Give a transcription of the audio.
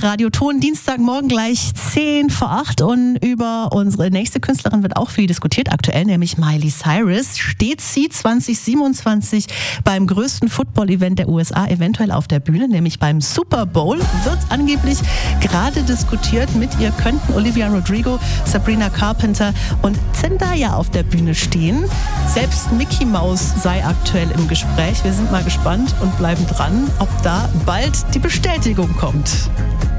Radio Ton, Dienstagmorgen gleich 10 vor 8 und über unsere nächste Künstlerin wird auch viel diskutiert aktuell, nämlich Miley Cyrus. Steht sie 2027 beim größten Football-Event der USA eventuell auf der Bühne, nämlich beim Super Bowl, wird angeblich gerade diskutiert. Mit ihr könnten Olivia Rodrigo, Sabrina Carpenter und Zendaya auf der Bühne stehen. Selbst Mickey Mouse sei aktuell im Gespräch. Wir sind mal gespannt und bleiben dran, ob da bald die Bestätigung kommt.